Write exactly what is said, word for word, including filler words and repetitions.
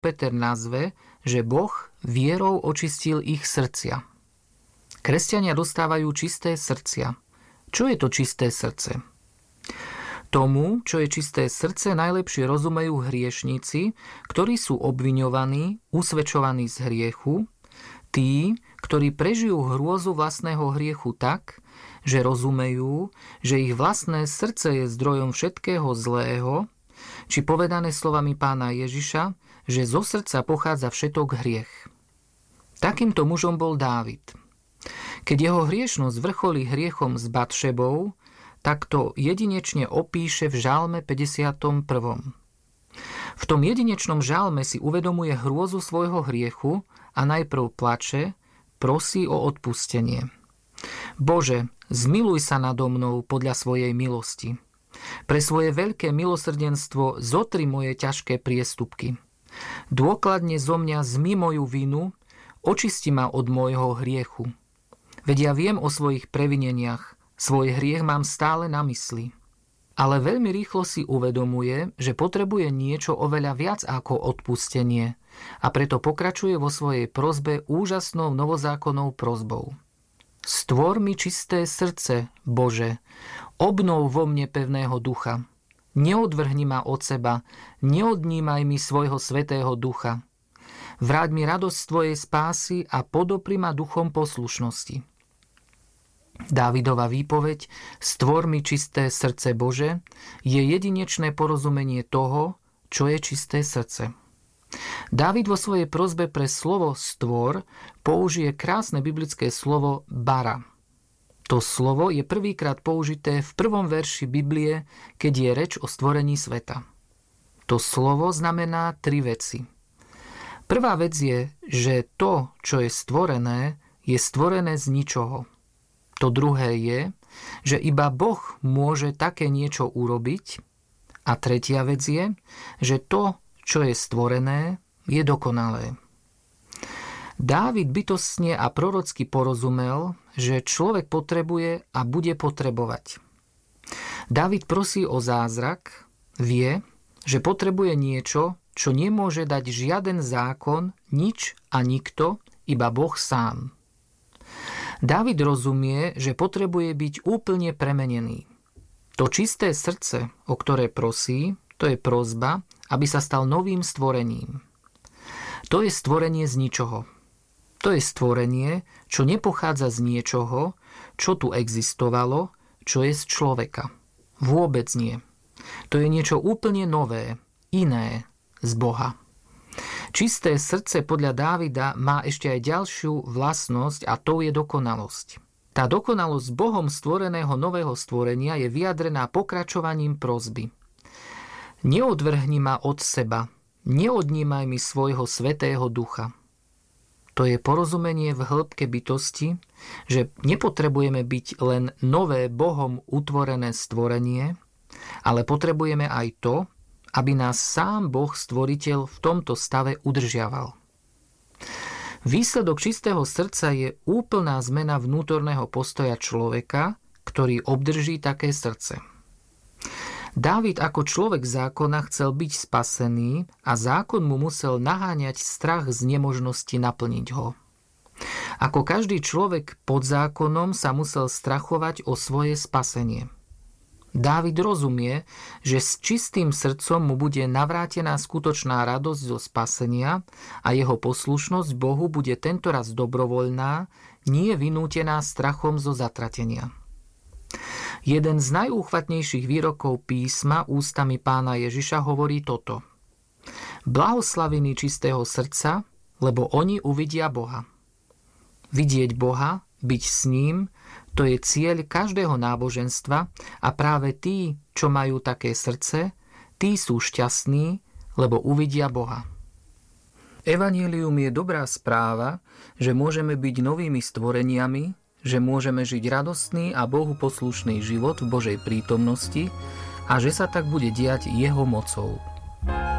Peter nazve, že Boh vierou očistil ich srdcia. Kresťania dostávajú čisté srdcia. Čo je to čisté srdce? Tomu, čo je čisté srdce, najlepšie rozumejú hriešnici, ktorí sú obviňovaní, usvedčovaní z hriechu, tí, ktorí prežijú hrôzu vlastného hriechu tak, že rozumejú, že ich vlastné srdce je zdrojom všetkého zlého, či povedané slovami Pána Ježiša, že zo srdca pochádza všetok hriech. Takýmto mužom bol Dávid. Keď jeho hriešnosť vrcholí hriechom s Batšebou, tak to jedinečne opíše v žalme päťdesiatom prvom. V tom jedinečnom žalme si uvedomuje hrôzu svojho hriechu a najprv plače, prosí o odpustenie. Bože, zmiluj sa nado mnou podľa svojej milosti. Pre svoje veľké milosrdenstvo zotri moje ťažké priestupky. Dôkladne zo mňa zmy moju vinu, očisti ma od môjho hriechu. Veď ja viem o svojich previneniach, svoj hriech mám stále na mysli. Ale veľmi rýchlo si uvedomuje, že potrebuje niečo oveľa viac ako odpustenie a preto pokračuje vo svojej prosbe úžasnou novozákonnou prosbou. Stvor mi čisté srdce, Bože, obnov vo mne pevného ducha. Neodvrhni ma od seba, neodnímaj mi svojho svätého ducha. Vráť mi radosť tvojej spásy a podopri ma duchom poslušnosti. Dávidova výpoveď stvor mi čisté srdce, Bože, je jedinečné porozumenie toho, čo je čisté srdce. Dávid vo svojej prosbe pre slovo stvor použije krásne biblické slovo bara. To slovo je prvýkrát použité v prvom verši Biblie, keď je reč o stvorení sveta. To slovo znamená tri veci. Prvá vec je, že to, čo je stvorené, je stvorené z ničoho. To druhé je, že iba Boh môže také niečo urobiť. A tretia vec je, že to, čo je stvorené, je dokonalé. Dávid bytostne a prorocky porozumel, že človek potrebuje a bude potrebovať. Dávid prosí o zázrak, vie, že potrebuje niečo, čo nemôže dať žiaden zákon, nič a nikto, iba Boh sám. Dávid rozumie, že potrebuje byť úplne premenený. To čisté srdce, o ktoré prosí, to je prosba, aby sa stal novým stvorením. To je stvorenie z ničoho. To je stvorenie, čo nepochádza z niečoho, čo tu existovalo, čo je z človeka. Vôbec nie. To je niečo úplne nové, iné, z Boha. Čisté srdce podľa Dávida má ešte aj ďalšiu vlastnosť a to je dokonalosť. Tá dokonalosť Bohom stvoreného nového stvorenia je vyjadrená pokračovaním prosby. Neodvrhni ma od seba, neodnímaj mi svojho svätého ducha. To je porozumenie v hĺbke bytosti, že nepotrebujeme byť len nové Bohom utvorené stvorenie, ale potrebujeme aj to, aby nás sám Boh stvoriteľ v tomto stave udržiaval. Výsledok čistého srdca je úplná zmena vnútorného postoja človeka, ktorý obdrží také srdce. Dávid ako človek zákona chcel byť spasený a zákon mu musel naháňať strach z nemožnosti naplniť ho. Ako každý človek pod zákonom sa musel strachovať o svoje spasenie. Dávid rozumie, že s čistým srdcom mu bude navrátená skutočná radosť zo spasenia a jeho poslušnosť Bohu bude tentoraz dobrovoľná, nie vynútená strachom zo zatratenia. Jeden z najúchvatnejších výrokov písma ústami Pána Ježiša hovorí toto. Blahoslavení čistého srdca, lebo oni uvidia Boha. Vidieť Boha, byť s ním, to je cieľ každého náboženstva a práve tí, čo majú také srdce, tí sú šťastní, lebo uvidia Boha. Evanjelium je dobrá správa, že môžeme byť novými stvoreniami, že môžeme žiť radostný a Bohu poslušný život v Božej prítomnosti a že sa tak bude diať jeho mocou.